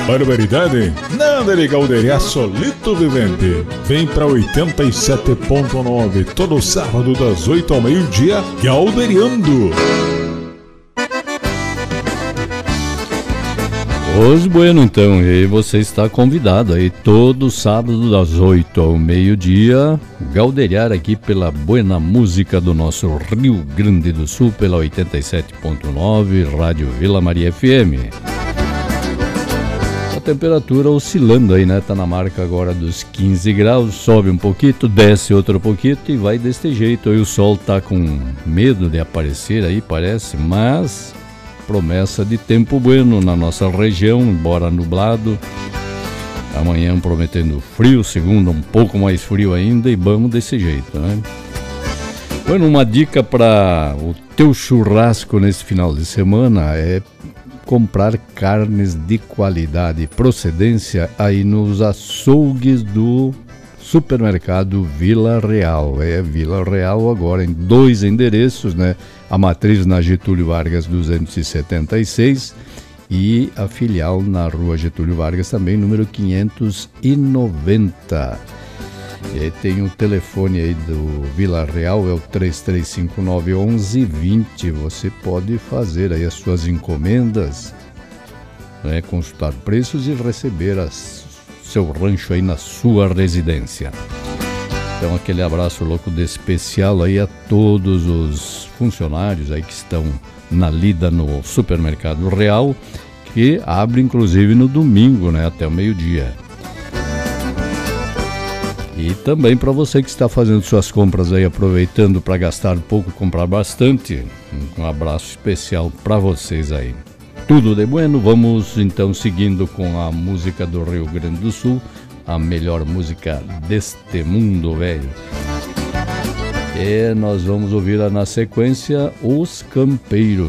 Barbaridade? Nada de Galderiar Solito Vivente. Vem pra 87.9 todo sábado das 8 ao meio-dia, Galderiando. Os bueno, então, e você está convidado aí todo sábado das 8 ao meio-dia, galderiar aqui pela buena música do nosso Rio Grande do Sul, pela 87.9, Rádio Vila Maria FM. A temperatura oscilando aí, né? Tá na marca agora dos 15 graus, sobe um pouquinho, desce outro pouquinho e vai desse jeito. Aí o sol tá com medo de aparecer aí, parece, mas promessa de tempo bueno na nossa região, embora nublado. Amanhã prometendo frio, segunda um pouco mais frio ainda e vamos desse jeito, né? Bueno, uma dica para o teu churrasco nesse final de semana é comprar carnes de qualidade e procedência aí nos açougues do supermercado Vila Real. É Vila Real agora em 2 endereços, né? A matriz na Getúlio Vargas 276 e a filial na rua Getúlio Vargas também, número 590. E tem o telefone aí do Vila Real, é o 33591120. Você pode fazer aí as suas encomendas, né? Consultar preços e receber seu rancho aí na sua residência. Então aquele abraço louco de especial aí a todos os funcionários aí que estão na lida no supermercado Real, que abre inclusive no domingo, né, até o meio-dia. E também para você que está fazendo suas compras aí, aproveitando para gastar pouco e comprar bastante, um abraço especial para vocês aí. Tudo de bueno. Vamos então seguindo com a música do Rio Grande do Sul, a melhor música deste mundo velho. E nós vamos ouvir na sequência Os Campeiros.